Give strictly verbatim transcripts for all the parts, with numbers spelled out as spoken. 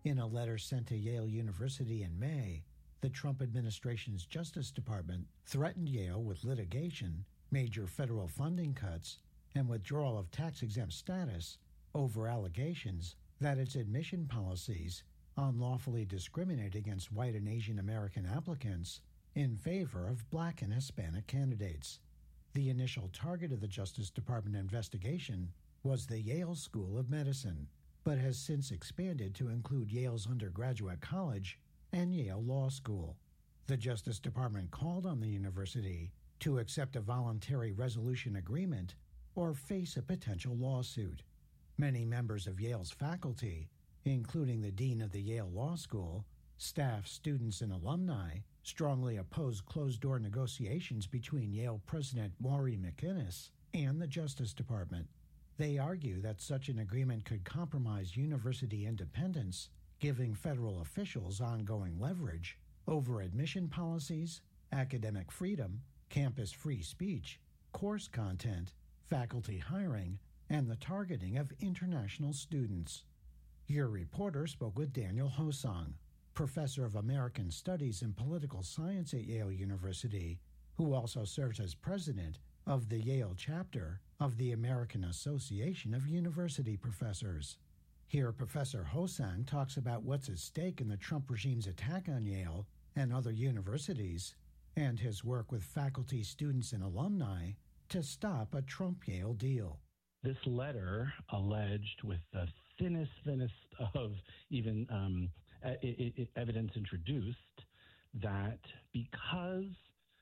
In a letter sent to Yale University in May, the Trump administration's Justice Department threatened Yale with litigation, major federal funding cuts, and withdrawal of tax-exempt status over allegations that its admission policies unlawfully discriminate against white and Asian American applicants in favor of black and Hispanic candidates. The initial target of the Justice Department investigation was the Yale School of Medicine, but has since expanded to include Yale's undergraduate college and Yale Law School. The Justice Department called on the university to accept a voluntary resolution agreement or face a potential lawsuit. Many members of Yale's faculty, including the dean of the Yale Law School, staff, students, and alumni, strongly opposed closed-door negotiations between Yale President Maury McInnes and the Justice Department. They argue that such an agreement could compromise university independence, giving federal officials ongoing leverage over admission policies, academic freedom, campus free speech, course content, faculty hiring, and the targeting of international students. Your reporter spoke with Daniel Hosang, professor of American Studies and Political Science at Yale University, who also serves as president of the Yale chapter of the American Association of University Professors. Here, Professor Hosang talks about what's at stake in the Trump regime's attack on Yale and other universities, and his work with faculty, students, and alumni to stop a Trump-Yale deal. This letter alleged, with the thinnest, thinnest of even um, e- evidence introduced, that because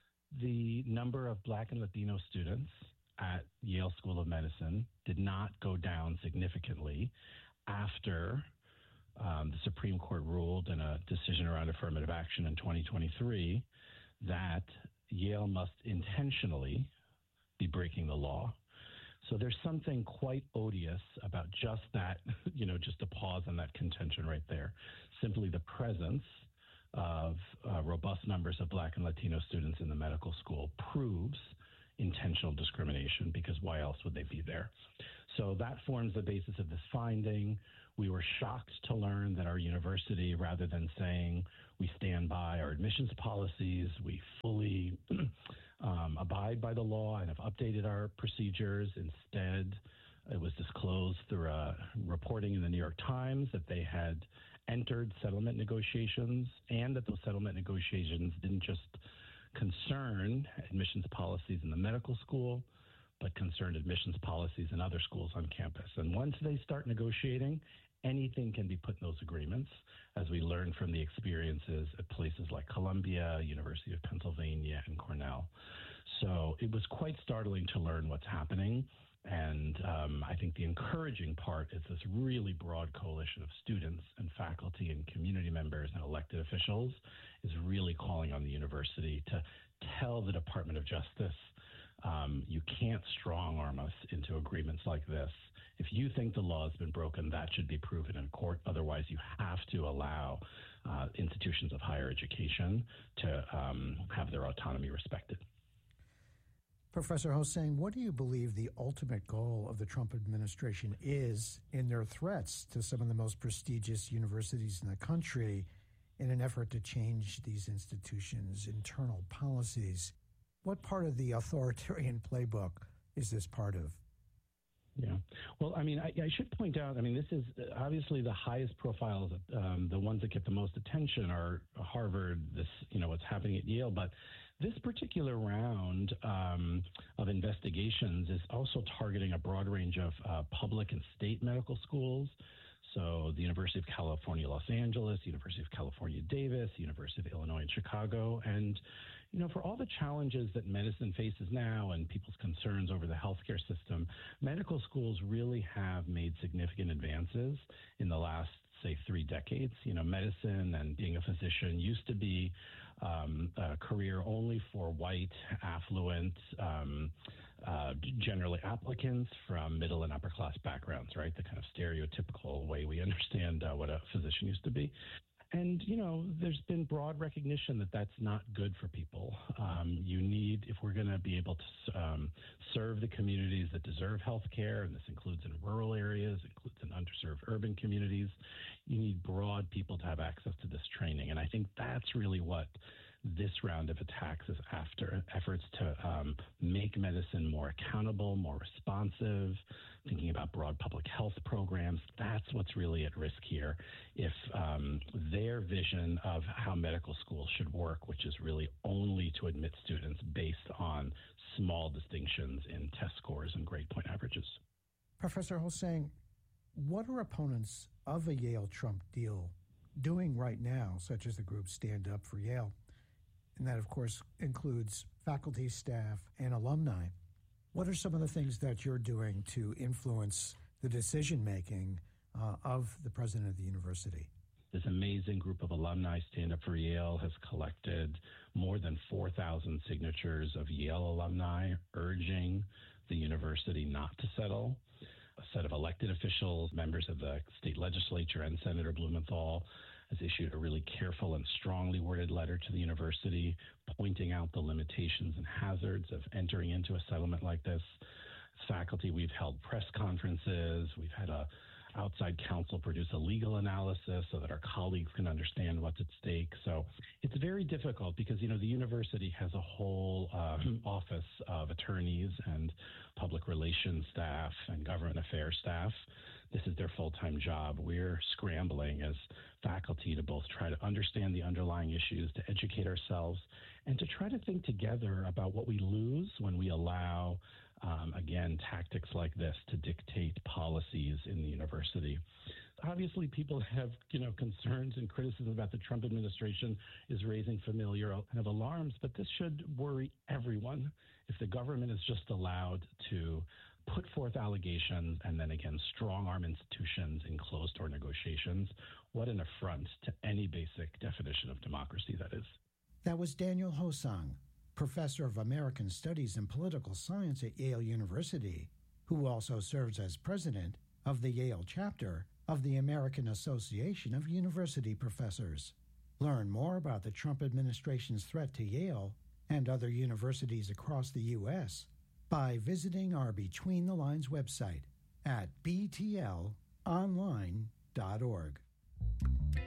the number of Black and Latino students at Yale School of Medicine did not go down significantly after um, the Supreme Court ruled in a decision around affirmative action in twenty twenty-three, that Yale must intentionally be breaking the law. So there's something quite odious about just that, you know, just to pause on that contention right there. Simply the presence of uh, robust numbers of Black and Latino students in the medical school proves intentional discrimination, because why else would they be there? So that forms the basis of this finding. We were shocked to learn that our university, rather than saying we stand by our admissions policies, we fully um, abide by the law and have updated our procedures. Instead, it was disclosed through a reporting in the New York Times that they had entered settlement negotiations, and that those settlement negotiations didn't just concern admissions policies in the medical school, but concerned admissions policies in other schools on campus. And once they start negotiating, anything can be put in those agreements, as we learned from the experiences at places like Columbia, University of Pennsylvania, and Cornell. So it was quite startling to learn what's happening. And um, I think the encouraging part is this really broad coalition of students and faculty and community members and elected officials is really calling on the university to tell the Department of Justice, um, you can't strong-arm us into agreements like this. If you think the law has been broken, that should be proven in court. Otherwise, you have to allow uh, institutions of higher education to um, have their autonomy respected. Professor Hosang, what do you believe the ultimate goal of the Trump administration is in their threats to some of the most prestigious universities in the country in an effort to change these institutions' internal policies? What part of the authoritarian playbook is this part of? Yeah. Well, I mean, I, I should point out, I mean, this is obviously the highest profiles, um, the ones that get the most attention are Harvard, this, you know, what's happening at Yale. But this particular round um, of investigations is also targeting a broad range of uh, public and state medical schools. So the University of California, Los Angeles, University of California, Davis, University of Illinois in Chicago. And, you know, for all the challenges that medicine faces now and people's concerns over the healthcare system, medical schools really have made significant advances in the last, say, three decades. You know, medicine and being a physician used to be um, a career only for white, affluent, um, uh, generally applicants from middle and upper class backgrounds, right? The kind of stereotypical way we understand uh, what a physician used to be. And, you know, there's been broad recognition that that's not good for people. Um, you need, if we're going to be able to um, serve the communities that deserve health care, and this includes in rural areas, includes in underserved urban communities, You need broad people to have access to this training. And I think that's really what this round of attacks is after, efforts to um, make medicine more accountable, more responsive, thinking about broad public health programs. That's what's really at risk here. If um, their vision of how medical school should work, which is really only to admit students based on small distinctions in test scores and grade point averages. Professor Hossein, what are opponents of a Yale-Trump deal doing right now, such as the group Stand Up for Yale? And that, of course, includes faculty, staff, and alumni. What are some of the things that you're doing to influence the decision-making uh, of the president of the university? This amazing group of alumni, Stand Up for Yale, has collected more than four thousand signatures of Yale alumni urging the university not to settle. A set of elected officials, members of the state legislature, and Senator Blumenthal has issued a really careful and strongly worded letter to the university pointing out the limitations and hazards of entering into a settlement like this. As faculty, we've held press conferences. We've had a outside counsel produce a legal analysis so that our colleagues can understand what's at stake. So it's very difficult because, you know, the university has a whole um, office of attorneys and public relations staff and government affairs staff. This is their full-time job. We're scrambling as faculty to both try to understand the underlying issues, to educate ourselves, and to try to think together about what we lose when we allow, um, again, tactics like this to dictate policies in the university. Obviously, people have, you know, concerns and criticism about the Trump administration is raising familiar kind of alarms, but this should worry everyone if the government is just allowed to put forth allegations and then, again, strong-arm institutions in closed-door negotiations. What an affront to any basic definition of democracy that is. That was Daniel Hosang, professor of American Studies and Political Science at Yale University, who also serves as president of the Yale chapter of the American Association of University Professors. Learn more about the Trump administration's threat to Yale and other universities across the U S by visiting our Between the Lines website at b t l online dot org.